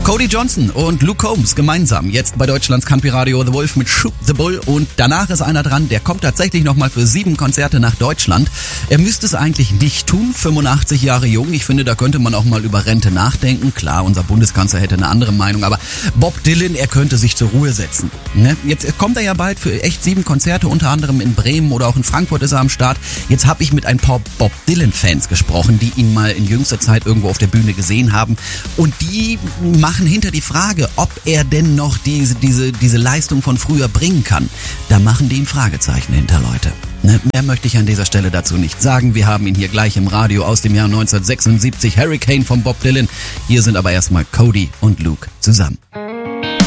Cody Johnson und Luke Combs gemeinsam jetzt bei Deutschlands Country Radio The Wolf mit Shoot the Bull, und danach ist einer dran, der kommt tatsächlich nochmal für 7 Konzerte nach Deutschland. Er müsste es eigentlich nicht tun, 85 Jahre jung. Ich finde, da könnte man auch mal über Rente nachdenken. Klar, unser Bundeskanzler hätte eine andere Meinung, aber Bob Dylan, er könnte sich zur Ruhe setzen. Ne? Jetzt kommt er ja bald für echt 7 Konzerte, unter anderem in Bremen oder auch in Frankfurt ist er am Start. Jetzt habe ich mit ein paar Bob Dylan-Fans gesprochen, die ihn mal in jüngster Zeit irgendwo auf der Bühne gesehen haben, und die machen hinter die Frage, ob er denn noch diese Leistung von früher bringen kann. Da machen die ein Fragezeichen hinter, Leute. Ne? Mehr möchte ich an dieser Stelle dazu nicht sagen. Wir haben ihn hier gleich im Radio aus dem Jahr 1976, Hurricane von Bob Dylan. Hier sind aber erstmal Cody und Luke zusammen.